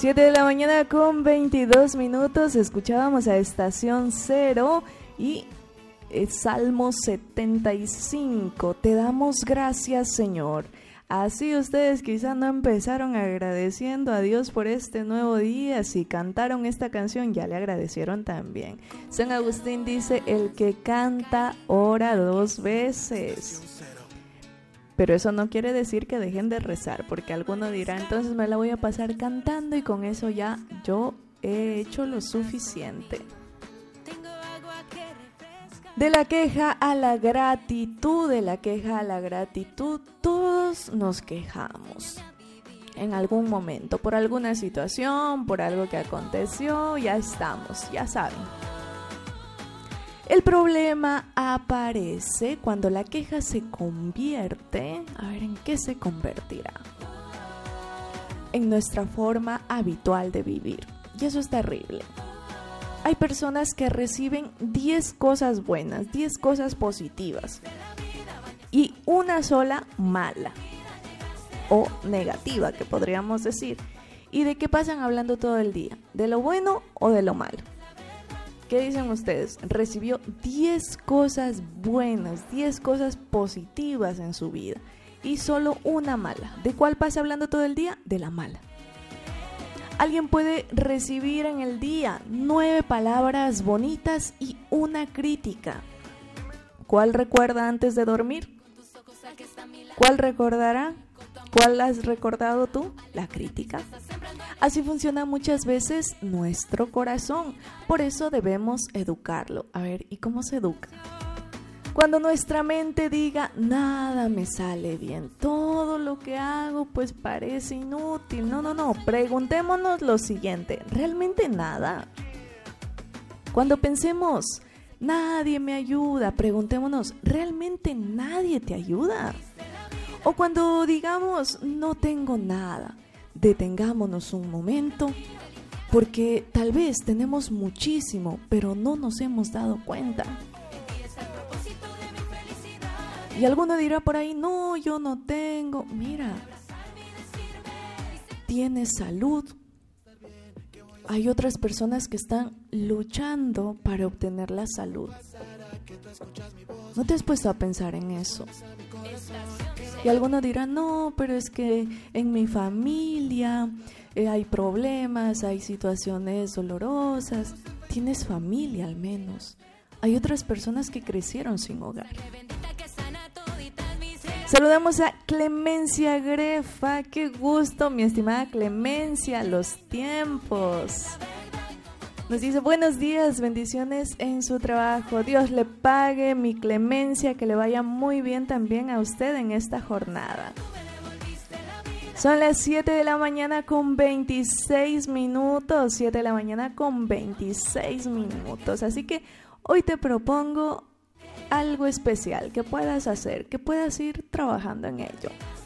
7 de la mañana con 22 minutos, escuchábamos a Estación Cero y Salmo 75, te damos gracias, Señor. Así ustedes quizá no empezaron agradeciendo a Dios por este nuevo día, si cantaron esta canción ya le agradecieron también. San Agustín dice, el que canta ora 2 veces. Pero eso no quiere decir que dejen de rezar, porque alguno dirá, entonces me la voy a pasar cantando y con eso ya yo he hecho lo suficiente. De la queja a la gratitud, de la queja a la gratitud, todos nos quejamos en algún momento, por alguna situación, por algo que aconteció, ya estamos, ya saben. El problema aparece cuando la queja se convierte, a ver, ¿en qué se convertirá? En nuestra forma habitual de vivir, y eso es terrible. Hay personas que reciben 10 cosas buenas, 10 cosas positivas y una sola mala o negativa, que podríamos decir. ¿Y de qué pasan hablando todo el día? ¿De lo bueno o de lo malo? ¿Qué dicen ustedes? Recibió 10 cosas buenas, 10 cosas positivas en su vida y solo una mala. ¿De cuál pasa hablando todo el día? De la mala. Alguien puede recibir en el día 9 palabras bonitas y una crítica. ¿Cuál recuerda antes de dormir? ¿Cuál recordará? ¿Cuál has recordado tú? La crítica. Así funciona muchas veces nuestro corazón. Por eso debemos educarlo. A ver, ¿y cómo se educa? Cuando nuestra mente diga, nada me sale bien, todo lo que hago pues parece inútil. No, preguntémonos lo siguiente, ¿realmente nada? Cuando pensemos, nadie me ayuda, preguntémonos, ¿realmente nadie te ayuda? O cuando digamos, no tengo nada, detengámonos un momento, porque tal vez tenemos muchísimo, pero no nos hemos dado cuenta. Y alguno dirá por ahí, no, yo no tengo. Mira, tienes salud. Hay otras personas que están luchando para obtener la salud. ¿No te has puesto a pensar en eso? Y alguno dirá, no, pero es que en mi familia hay problemas, hay situaciones dolorosas. Tienes familia al menos. Hay otras personas que crecieron sin hogar. Saludamos a Clemencia Grefa. Qué gusto, mi estimada Clemencia, los tiempos. Nos dice, buenos días, bendiciones en su trabajo. Dios le pague, mi Clemencia, que le vaya muy bien también a usted en esta jornada. Son las 7 de la mañana con 26 minutos. 7 de la mañana con 26 minutos. Así que hoy te propongo algo especial que puedas hacer, que puedas ir trabajando en ello.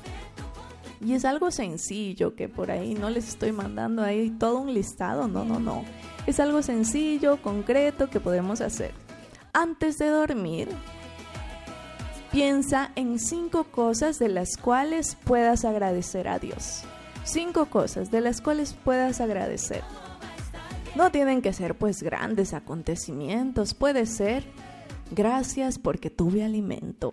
Y es algo sencillo, que por ahí no les estoy mandando ahí todo un listado, no. Es algo sencillo, concreto, que podemos hacer. Antes de dormir, piensa en 5 cosas de las cuales puedas agradecer a Dios. 5 cosas de las cuales puedas agradecer. No tienen que ser pues grandes acontecimientos, puede ser: gracias porque tuve alimento.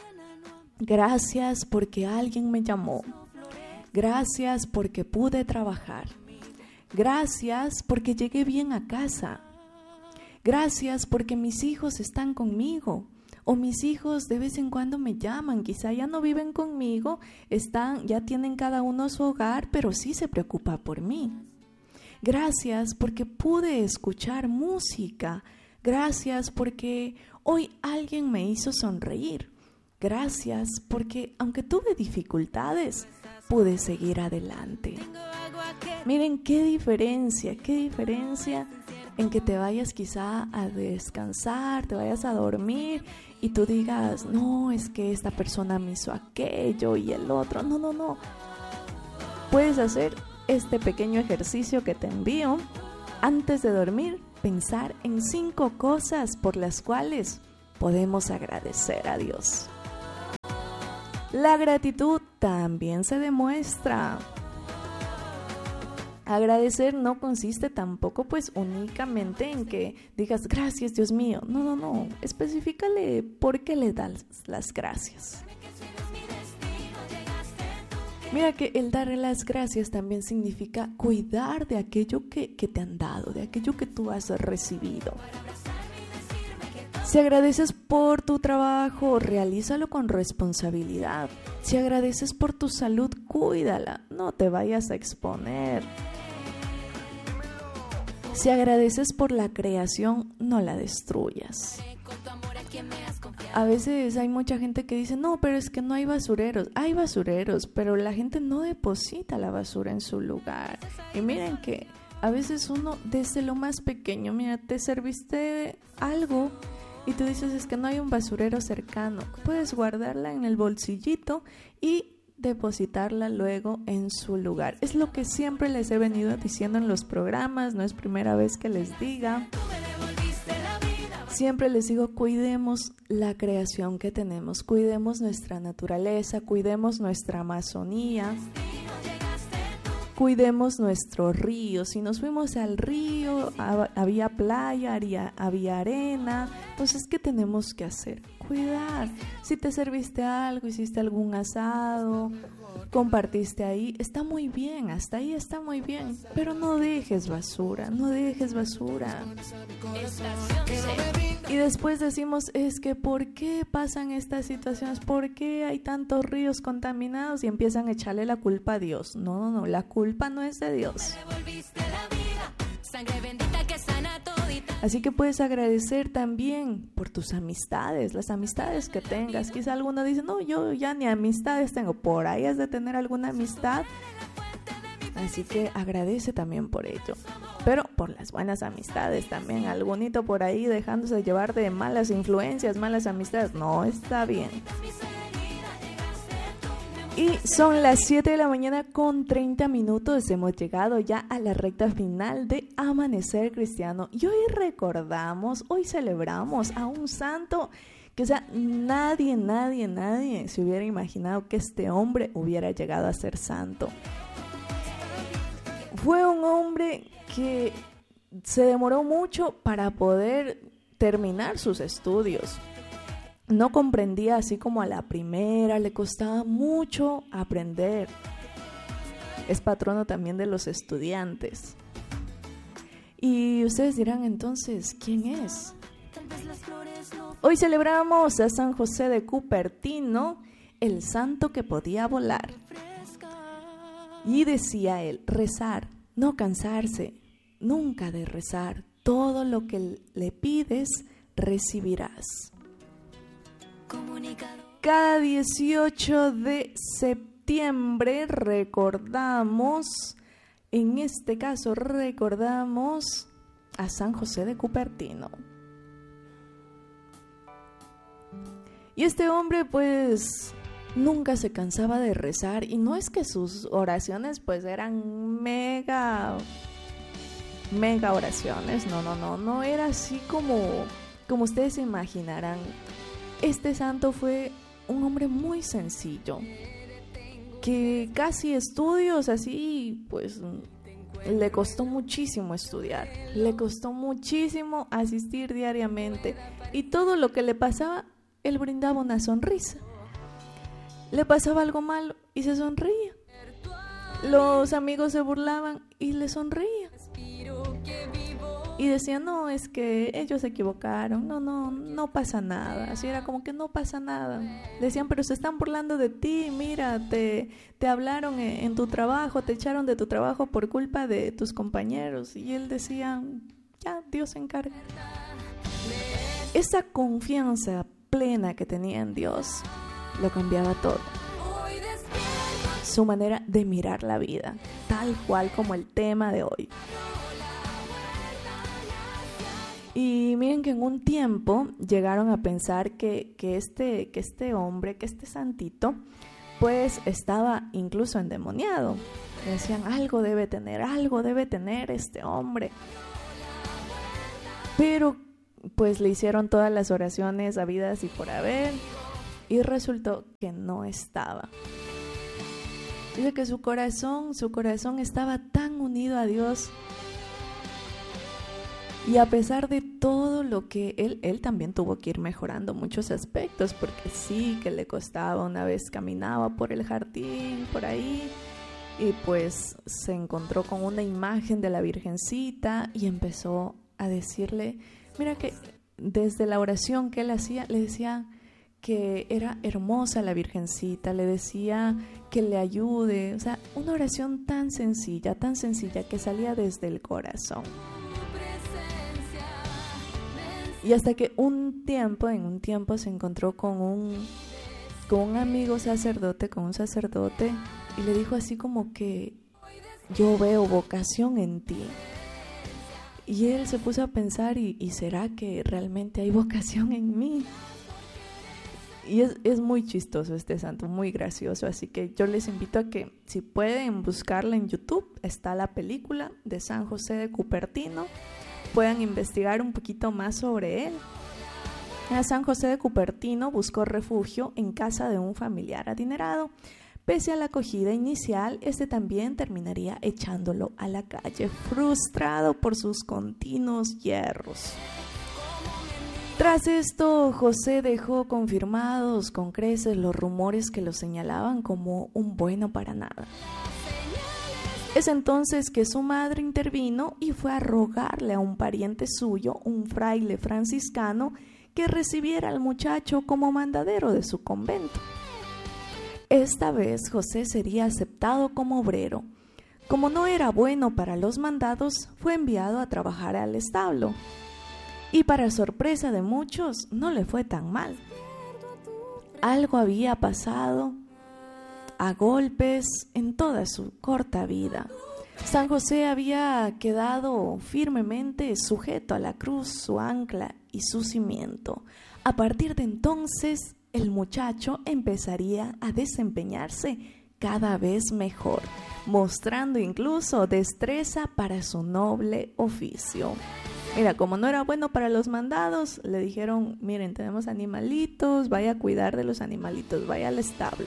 Gracias porque alguien me llamó. Gracias porque pude trabajar. Gracias porque llegué bien a casa. Gracias porque mis hijos están conmigo. O mis hijos de vez en cuando me llaman. Quizá ya no viven conmigo, ya tienen cada uno su hogar, pero sí se preocupa por mí. Gracias porque pude escuchar música. Gracias porque hoy alguien me hizo sonreír. Gracias porque aunque tuve dificultades, pude seguir adelante. Miren qué diferencia en que te vayas quizá a descansar, te vayas a dormir y tú digas, no, es que esta persona me hizo aquello y el otro. No. Puedes hacer este pequeño ejercicio que te envío antes de dormir. Pensar en 5 cosas por las cuales podemos agradecer a Dios. La gratitud también se demuestra. Agradecer no consiste tampoco pues únicamente en que digas gracias Dios mío, no, especifícale por qué le das las gracias. Mira que el darle las gracias también significa cuidar de aquello que te han dado, de aquello que tú has recibido. Si agradeces por tu trabajo, realízalo con responsabilidad. Si agradeces por tu salud, cuídala, no te vayas a exponer. Si agradeces por la creación, no la destruyas. A veces hay mucha gente que dice, no, pero es que no hay basureros. Hay basureros, pero la gente no deposita la basura en su lugar. Y miren que a veces uno, desde lo más pequeño, mira, te serviste algo y tú dices, es que no hay un basurero cercano. Puedes guardarla en el bolsillito y depositarla luego en su lugar. Es lo que siempre les he venido diciendo en los programas, no es primera vez que les diga. Siempre les digo, cuidemos la creación que tenemos, cuidemos nuestra naturaleza, cuidemos nuestra Amazonía, cuidemos nuestro río. Si nos fuimos al río, había playa, había arena, entonces, ¿qué tenemos que hacer? Cuidar. Si te serviste algo, hiciste algún asado, compartiste ahí, está muy bien, hasta ahí está muy bien, pero no dejes basura, no dejes basura. Y después decimos, es que ¿por qué pasan estas situaciones? ¿Por qué hay tantos ríos contaminados? Y empiezan a echarle la culpa a Dios. No, la culpa no es de Dios. Así que puedes agradecer también por tus amistades, las amistades que tengas. Quizá alguno dice, no, yo ya ni amistades tengo. Por ahí has de tener alguna amistad. Así que agradece también por ello. Pero por las buenas amistades también. Algunito por ahí dejándose llevar de malas influencias, malas amistades. No está bien. Y son las 7 de la mañana con 30 minutos. Hemos llegado ya a la recta final de Amanecer Cristiano. Y hoy celebramos a un santo que, o sea, nadie se hubiera imaginado que este hombre hubiera llegado a ser santo. Fue un hombre que se demoró mucho para poder terminar sus estudios. No comprendía así como a la primera, le costaba mucho aprender. Es patrono también de los estudiantes. Y ustedes dirán entonces, ¿quién es? Hoy celebramos a San José de Cupertino, el santo que podía volar. Y decía él, rezar, no cansarse, nunca de rezar. Todo lo que le pides, recibirás. Cada 18 de septiembre recordamos, en este caso recordamos a San José de Cupertino. Y este hombre pues nunca se cansaba de rezar, y no es que sus oraciones pues eran mega oraciones, no era así como ustedes se imaginarán. Este santo fue un hombre muy sencillo, que casi estudios así pues le costó muchísimo estudiar, le costó muchísimo asistir diariamente, y todo lo que le pasaba, él brindaba una sonrisa. Le pasaba algo malo y se sonreía. Los amigos se burlaban y le sonreía. Y decían, no, es que ellos se equivocaron, no pasa nada. Así era como que no pasa nada. Decían, pero se están burlando de ti, mira, te hablaron en tu trabajo, te echaron de tu trabajo por culpa de tus compañeros. Y él decía, ya, Dios se encarga. Esa confianza plena que tenía en Dios lo cambiaba todo. Su manera de mirar la vida, tal cual como el tema de hoy. Y miren que en un tiempo llegaron a pensar que este hombre, que este santito, pues estaba incluso endemoniado. Decían, algo debe tener este hombre. Pero pues le hicieron todas las oraciones habidas y por haber, y resultó que no estaba. Dice que su corazón estaba tan tan unido a Dios. Y a pesar de todo lo que él también tuvo que ir mejorando muchos aspectos, porque sí que le costaba. Una vez caminaba por el jardín, por ahí, y pues se encontró con una imagen de la Virgencita y empezó a decirle, mira que desde la oración que él hacía, le decía que era hermosa la Virgencita, le decía que le ayude, o sea, una oración tan sencilla que salía desde el corazón. Y hasta que en un tiempo se encontró con un amigo sacerdote, con un sacerdote, y le dijo así como que yo veo vocación en ti. Y él se puso a pensar, ¿y será que realmente hay vocación en mí? Y es muy chistoso este santo, muy gracioso, así que yo les invito a que si pueden buscarla en YouTube, está la película de San José de Cupertino, puedan investigar un poquito más sobre él. San José de Cupertino buscó refugio en casa de un familiar adinerado. Pese a la acogida inicial, este también terminaría echándolo a la calle, frustrado por sus continuos hierros. Tras esto, José dejó confirmados con creces los rumores que lo señalaban como un bueno para nada. Es entonces que su madre intervino y fue a rogarle a un pariente suyo, un fraile franciscano, que recibiera al muchacho como mandadero de su convento. Esta vez José sería aceptado como obrero. Como no era bueno para los mandados, fue enviado a trabajar al establo. Y para sorpresa de muchos, no le fue tan mal. Algo había pasado a golpes en toda su corta vida. San José había quedado firmemente sujeto a la cruz, su ancla y su cimiento. A partir de entonces, el muchacho empezaría a desempeñarse cada vez mejor, mostrando incluso destreza para su noble oficio. Mira, como no era bueno para los mandados, le dijeron, miren, tenemos animalitos, vaya a cuidar de los animalitos, vaya al establo.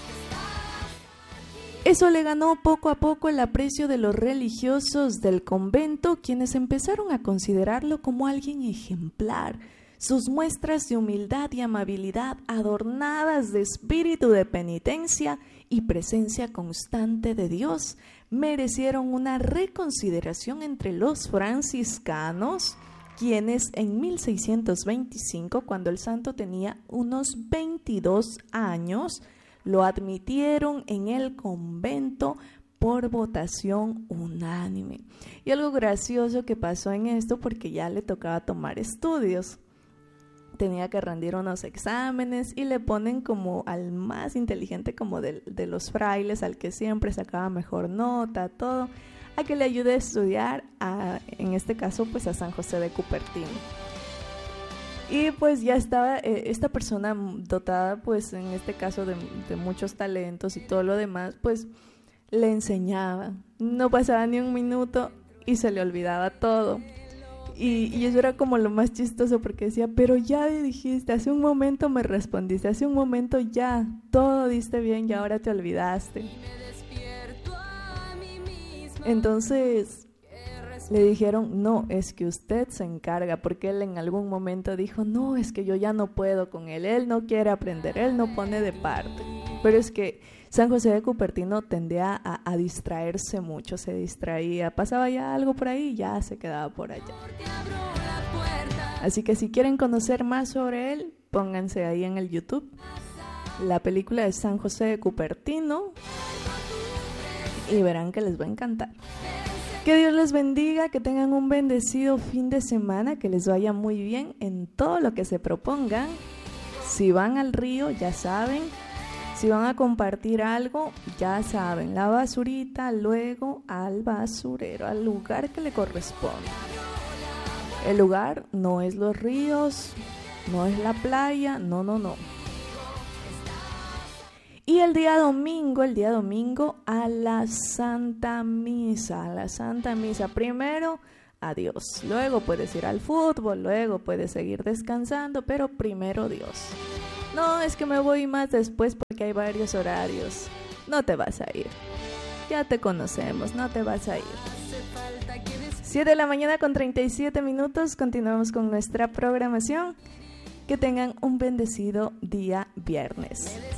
Eso le ganó poco a poco el aprecio de los religiosos del convento, quienes empezaron a considerarlo como alguien ejemplar. Sus muestras de humildad y amabilidad, adornadas de espíritu de penitencia y presencia constante de Dios, merecieron una reconsideración entre los franciscanos, quienes en 1625, cuando el santo tenía unos 22 años, lo admitieron en el convento por votación unánime. Y algo gracioso que pasó en esto, porque ya le tocaba tomar estudios. Tenía que rendir unos exámenes y le ponen como al más inteligente como de los frailes, al que siempre sacaba mejor nota, todo, a que le ayude a estudiar, en este caso pues a San José de Cupertino. Y pues ya estaba esta persona dotada pues en este caso de muchos talentos y todo lo demás, pues le enseñaba. No pasaba ni un minuto y se le olvidaba todo. Y eso era como lo más chistoso, porque decía, pero ya dijiste, hace un momento me respondiste, hace un momento ya, todo diste bien y ahora te olvidaste. Entonces le dijeron, no, es que usted se encarga, porque él en algún momento dijo, no, es que yo ya no puedo con él no quiere aprender, él no pone de parte. Pero es que San José de Cupertino tendía a distraerse mucho, se distraía, pasaba ya algo por ahí y ya se quedaba por allá. Así que si quieren conocer más sobre él, pónganse ahí en el YouTube la película de San José de Cupertino y verán que les va a encantar. Que Dios les bendiga, que tengan un bendecido fin de semana, que les vaya muy bien en todo lo que se propongan. Si van al río, ya saben. Si van a compartir algo, ya saben, la basurita, luego al basurero, al lugar que le corresponde. El lugar no es los ríos, no es la playa, no. Y el día domingo a la Santa Misa, Primero a Dios, luego puedes ir al fútbol, luego puedes seguir descansando, pero primero Dios. No, es que me voy más después porque hay varios horarios. No te vas a ir. Ya te conocemos, no te vas a ir. 7 de la mañana con 37 minutos. Continuamos con nuestra programación. Que tengan un bendecido día viernes.